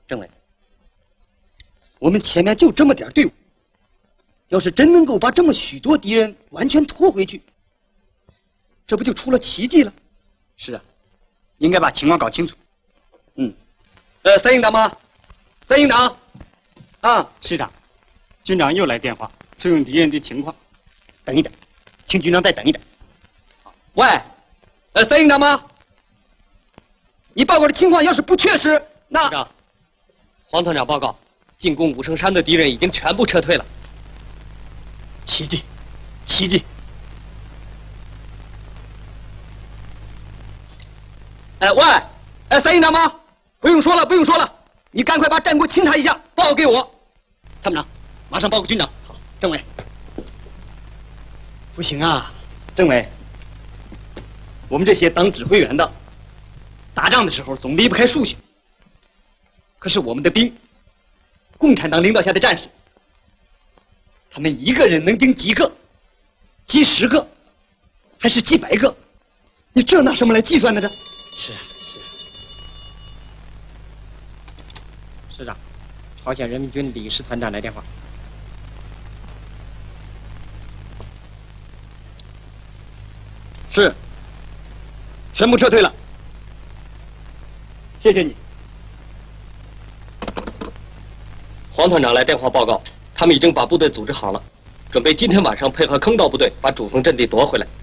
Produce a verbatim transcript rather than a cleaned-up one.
政委，我们前面就这么点队伍，要是真能够把这么许多敌人完全拖回去，这不就出了奇迹了？ 是啊，应该把情况搞清楚。 嗯，呃，三营长吗？三营长，啊， 师长，军长又来电话，催问敌人的情况。 等一等，请军长再等一等。喂，呃，三营长吗？你报告的情况要是不确实，那师长，黄团长报告，进攻武圣山的敌人已经全部撤退了。 奇迹，奇迹！哎，喂，哎，三营长吗？不用说了，不用说了，你赶快把战果清查一下，报告给我。参谋长，马上报告军长。好，政委。不行啊，政委，我们这些当指挥员的，打仗的时候总离不开数学。可是我们的兵，共产党领导下的战士，他们一个人能顶几个、几十个，还是几百个？你这拿什么来计算呢？这是啊，是啊。师长，朝鲜人民军李师团长来电话。 是，全部撤退了。谢谢你。 黄团长来电话报告，他们已经把部队组织好了，准备今天晚上配合坑道部队把主峰阵地夺回来。